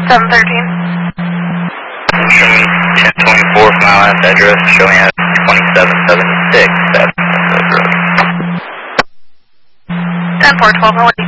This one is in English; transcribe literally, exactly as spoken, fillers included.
seven thirteen. Show me ten twenty-four for my last address. Show me at twenty-seven seventy-six. That's the road. ten four twelve,